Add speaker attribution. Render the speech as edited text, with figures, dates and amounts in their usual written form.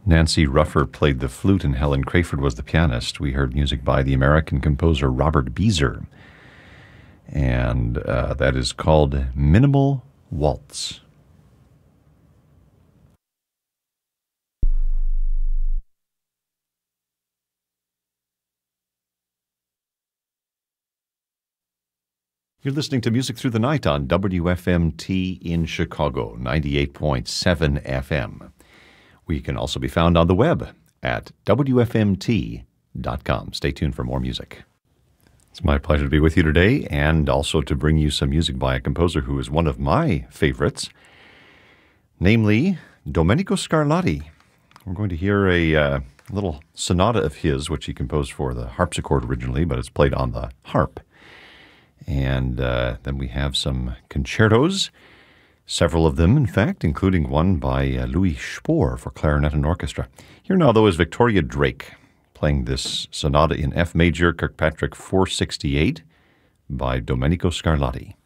Speaker 1: Nancy Ruffer played the flute and Helen Crayford was the pianist. We heard music by the American composer Robert Beezer, and that is called Minimal Waltz. You're listening to Music Through the Night on WFMT in Chicago, 98.7 FM. We can also be found on the web at WFMT.com. Stay tuned for more music. It's my pleasure to be with you today and also to bring you some music by a composer who is one of my favorites, namely Domenico Scarlatti. We're going to hear a little sonata of his, which he composed for the harpsichord originally, but it's played on the harp. And then we have some concertos, several of them, in fact, including one by Louis Spohr for clarinet and orchestra. Here now, though, is Victoria Drake playing this sonata in F major, Kirkpatrick 468 by Domenico Scarlatti.